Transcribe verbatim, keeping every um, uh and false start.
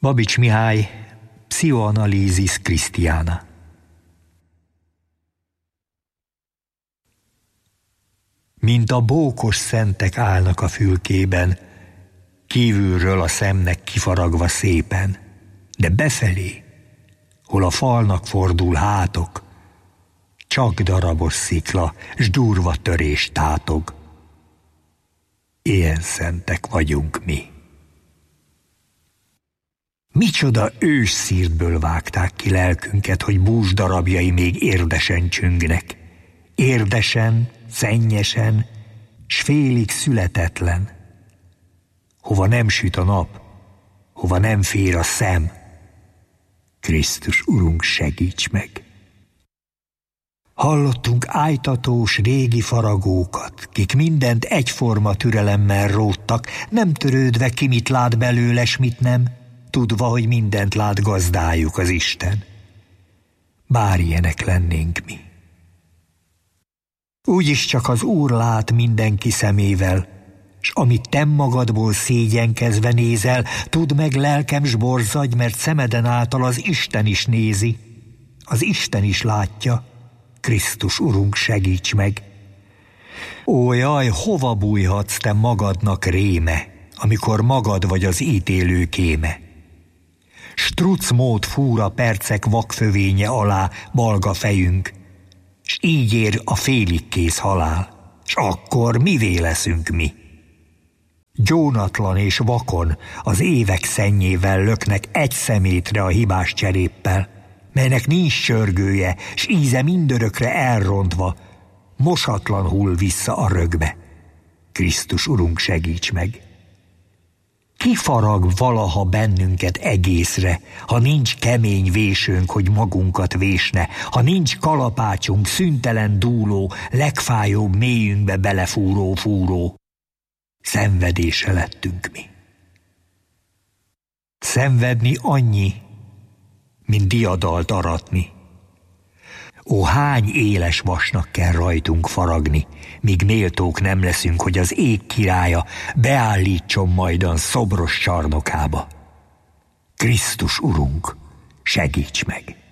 Babics Mihály, Pszichoanalízis Christiana. Mint a bókos szentek állnak a fülkében, kívülről a szemnek kifaragva szépen, de befelé, hol a falnak fordul hátok, csak darabos szikla, s durva törés tátog. Ilyen szentek vagyunk mi. Micsoda ős szírtből vágták ki lelkünket, hogy búzsdarabjai még érdesen csüngnek. Érdesen, szennyesen, s félig születetlen. Hova nem süt a nap, hova nem fér a szem, Krisztus Urunk, segíts meg! Hallottunk ájtatós régi faragókat, kik mindent egyforma türelemmel róttak, nem törődve ki mit lát belőle, s mit nem, tudva, hogy mindent lát gazdájuk az Isten. Bár ilyenek lennénk mi. Úgyis csak az Úr lát mindenki szemével, s amit te magadból szégyenkezve nézel, tudd meg, lelkem, s borzadj, mert szemeden által az Isten is nézi. Az Isten is látja. Krisztus Urunk, segíts meg! Ó, jaj, hova bújhatsz te magadnak réme, amikor magad vagy az ítélő kéme? Strucmód fúr a percek vakfövénye alá balga fejünk, s így ér a félig kész halál, s akkor mivé leszünk mi? Gyónatlan és vakon az évek szennyével löknek egy szemétre a hibás cseréppel, melynek nincs sörgője, s íze mindörökre elrontva, mosatlan hull vissza a rögbe. Krisztus Urunk, segíts meg! Ki farag valaha bennünket egészre, ha nincs kemény vésőnk, hogy magunkat vésne, ha nincs kalapácsunk, szüntelen dúló, legfájóbb mélyünkbe belefúró fúró? Szenvedése lettünk mi. Szenvedni annyi, mint diadalt aratni. Ó, hány éles vasnak kell rajtunk faragni, míg méltók nem leszünk, hogy az ég királya beállítson majdan szobros csarnokába. Krisztus Urunk, segíts meg!